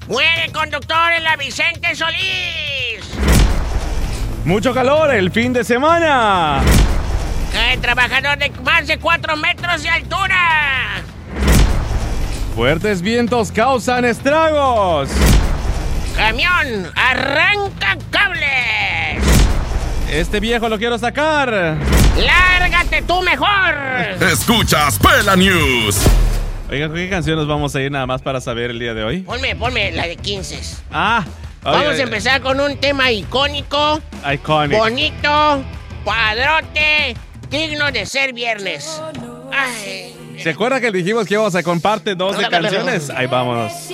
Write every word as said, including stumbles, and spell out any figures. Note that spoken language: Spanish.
Muere conductor en la Vicente Solís. Mucho calor el fin de semana. Cae trabajador de más de cuatro metros de altura. Fuertes vientos causan estragos. Camión arranca cables. Este viejo lo quiero sacar. ¡Lárgate tú mejor! Escuchas Pela News. Oiga, ¿con qué canción nos vamos a ir nada más para saber el día de hoy? Ponme, ponme la de quince. Ah, Vamos oye, a empezar con un tema icónico, Iconic. bonito, padrote, digno de ser viernes. Ay. ¿Se acuerda que dijimos que íbamos a comparte dos de canciones? Ahí vámonos.